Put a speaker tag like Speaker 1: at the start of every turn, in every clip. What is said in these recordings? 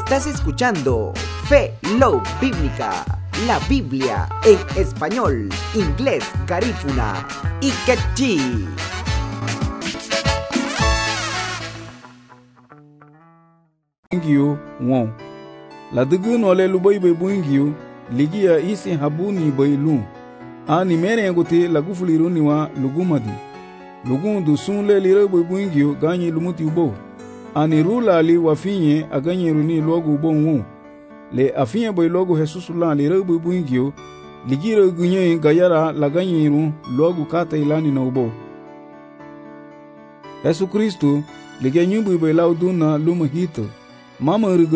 Speaker 1: Estás escuchando Fe, Love Bíblica, la Biblia en español, inglés, garífuna y quechí.
Speaker 2: Buingio won la dugu no le lubai be buingio ligia isi habuni bai lu ani mere ngote la gufuliru niwa lugumadi lugun du sun le lire be buingio ganyi lumuti ubo ani rula li wafinye aganye runi logo ubo won le afinye bai logo Jesus la lire be buingio ligira gunye gayara la ganyi ru logo kata ilani na ubo Yesu Kristo ligia nyumbu be lauduna luma hito Mama rigu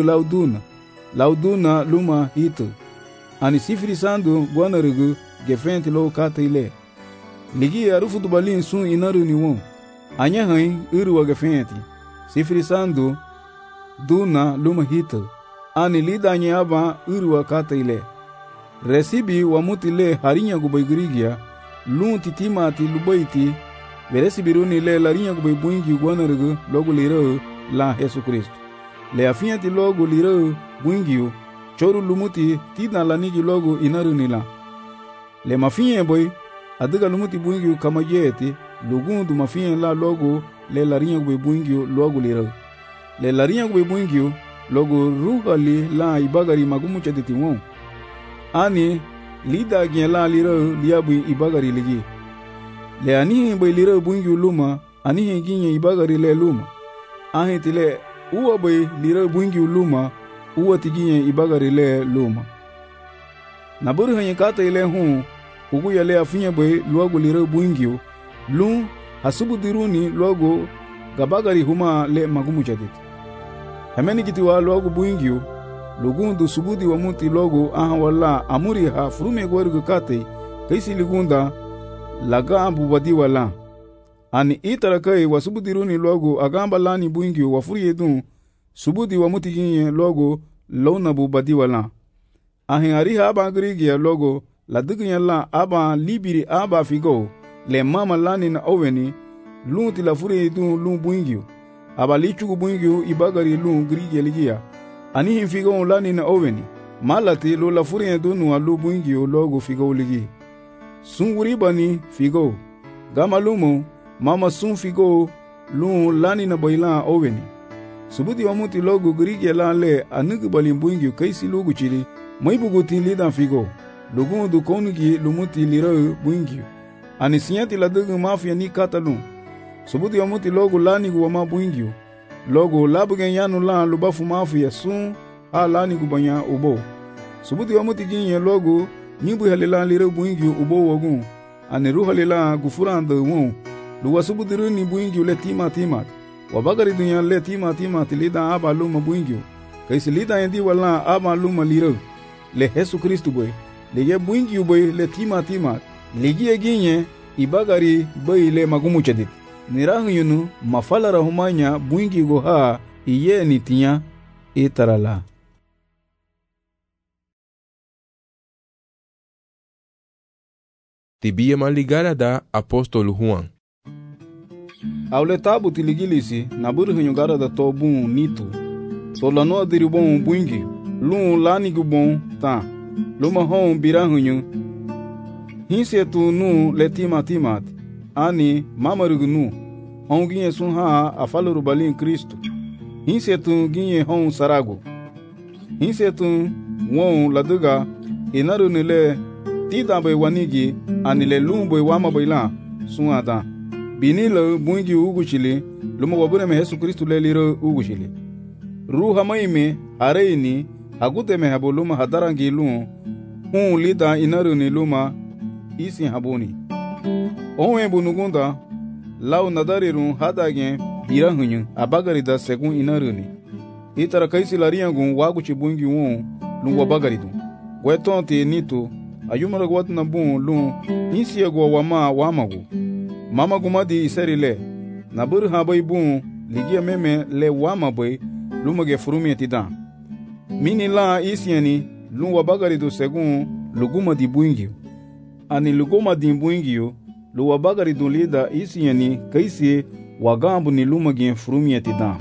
Speaker 2: lauduna luma hito. Ani sifiri sandu guana rigu gefenti lo kata ile. Ligi arufu dubalin sun inaru ni won. Anya hain iruwa gefenti. Sifiri sandu duna luma hito. Ani lida anya aba iruwa kata ile. Resibi wamuti le harinya gubaigirigia. Lun titimati lubaiti. Veresibi runi le larinya gubaibuingi guana rigu logu lirau la Yesu Kristo. Le afianti logo lirau buingio choru lumuti tina lanigi logo inaru nila le mafinye boy adiga lumuti buingio kama jeti lugundu mafinye la logo le larinya gwe buingio logo lirau le larinya gwe buingio logo rugali la ibagari magumu chaditi won ani lida gyen la lirau liabu ibagari ligi le ani boy lirau buingio luma ani gyen ibagari le luma ahiti le uwa bai lira buingi luma uwa tiginye ibagari le luma na buru hanye kata ile hun ugu ya le afinye bai luagu lira buingi lu hasubu diruni luagu gabagari huma le magumu jadit hameni kitiwa luagu buingi lugundu subudi wa muti luagu aha wala amuri ha furume gwarugu kate kaisi ligunda laga ambu wadi wala ani itarakai wa subudiruni logo agamba lani buingi wa furiyedun subudi wa mutiginye logo lona bu badi wala ahin ariha aba grigia logo la diginya la aba libiri aba figo le mama lani na oveni lunti la furiyedun lun buingi aba lichugu buingi ibagari lun grigia ligia ani hin figo lani na oveni malati lo la furiyedun wa lu buingi logo figo ligi sunguri bani figo gama lumo Mama sun figo lun lani na boilan oweni. Subuti wa muti logo grigi lan le anugu balin buingi kaisi logo chili. Maibugu tin lidan figo. Logun du konugi lumuti lirau buingi. Ani sinyati la dugu mafia ni katalun. Subuti wa muti logo lani gu wama buingi. Logo labugen yanu lan lubafu mafia sun ha lani gu banya ubo. Subuti wa muti ginye logo nibu halilan lirau buingi ubo wagun. Ani ruhalilan gufuranda won. Luwa subudiru ni buingio le timat wabagari dunya le timat lida aba luma buingio kaisi lida endi wala aba luma liro le Yesu Kristo boy le buingio boy le timat legi eginye ibagari boy le magumu chadit nirahu yunu mafala rahumanya buingio go ha iye nitinya itarala
Speaker 3: Tibia maligara da apóstolo Juan
Speaker 2: Aule tabu tiligilisi na buru hinyugara da tobun nito. So la no adiri bon buingi. Lun lani gubon ta. Luma hon bira hinyu. Hinse tu nu le timat. Ani mamarugu nu. Hon ginye sun ha afaluru balin Kristo. Hinse tu ginye hon sarago. Hinse tu won laduga inaru nile tida bai wanigi ani le lumbo wama baila sun ada. Binilo buingi uguchili luma wabure me Yesu Kristo le liro uguchili ruha maime areini agute me habo luma hadarangi lu lida inaru ni luma isi habuni onwe bunugunda lau nadariru hadage birahunyu abagari da segun inaru ni itara kaisi lariangu waguchi buingi lu wabagaridu wetonte nito ayumara gwatna bun lu isi agwa wamagu Mama gumadi isarile na buru habai bun ligia meme le wama boy lumage furumi tidan mini la isiani lu wabagari do segun luguma di buingi ani luguma di buingi lu wabagari do lida isiani kaisi wagambu ni lumage furumi tidan